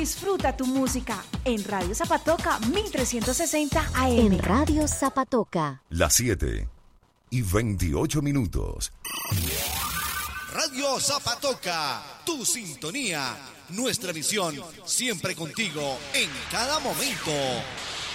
Disfruta tu música en Radio Zapatoca 1360 AM. En Radio Zapatoca. Las 7:28. Radio Zapatoca, tu sintonía, nuestra misión, siempre contigo, en cada momento.